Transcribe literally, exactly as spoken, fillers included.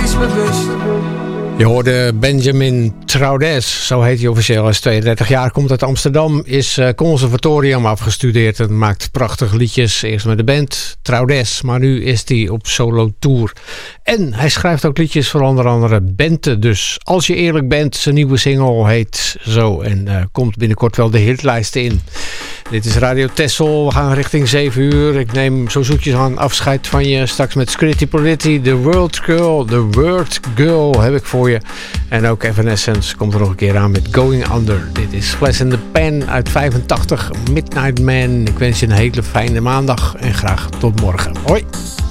is bewust. Je hoorde Benjamin Traudes, zo heet hij officieel. Hij is tweeëndertig jaar, komt uit Amsterdam, is uh, conservatorium afgestudeerd en maakt prachtige liedjes. Eerst met de band Traudes, maar nu is hij op solo tour. En hij schrijft ook liedjes voor onder andere Bente. Dus Als je eerlijk bent, zijn nieuwe single heet zo en uh, komt binnenkort wel de hitlijsten in. Dit is Radio Texel, we gaan richting zeven uur. Ik neem zo zoetjes aan afscheid van je. Straks met Scritti Politti, The World Girl, The Word Girl heb ik voor je. En ook Evanescence komt er nog een keer aan met Going Under. Dit is Flash in the Pan uit vijfentachtig, Midnight Man. Ik wens je een hele fijne maandag en graag tot morgen. Hoi!